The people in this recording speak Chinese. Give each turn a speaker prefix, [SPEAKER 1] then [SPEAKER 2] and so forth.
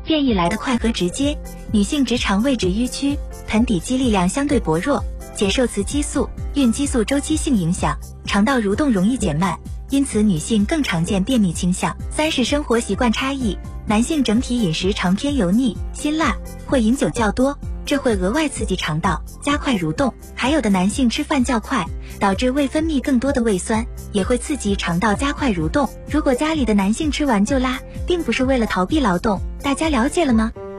[SPEAKER 1] 便意来得快和直接。女性直肠位置迂曲，盆底肌力量相对薄弱，且受雌激素、孕激素周期性影响，肠道蠕动容易减慢，因此女性更常见便秘倾向。3是生活习惯差异，男性整体饮食常偏油腻、辛辣，或饮酒较多，这会额外刺激肠道，加快蠕动。还有的男性吃饭较快，导致胃分泌更多的胃酸，也会刺激肠道加快蠕动。如果家里的男性吃完就拉，并不是为了逃避劳动，大家了解了吗？